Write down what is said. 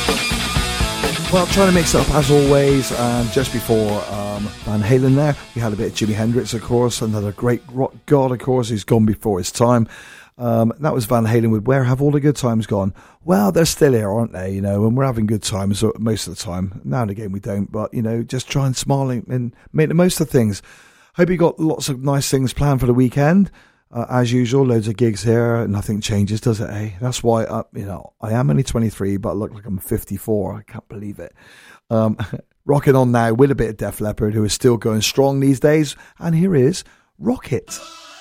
Well, trying to mix it up as always, and just before Van Halen there, we had a bit of Jimi Hendrix, of course, another great rock god, of course, who's gone before his time. That was Van Halen with Where Have All the Good Times Gone? Well, they're still here, aren't they? You know, and we're having good times most of the time. Now and again we don't, but, you know, just try and smile and make the most of things. Hope you got lots of nice things planned for the weekend. As usual, loads of gigs here. Nothing changes, does it, eh? That's why, you know, I am only 23, but I look like I'm 54. I can't believe it. Rocking on now with a bit of Def Leppard, who is still going strong these days. And here is Rocket.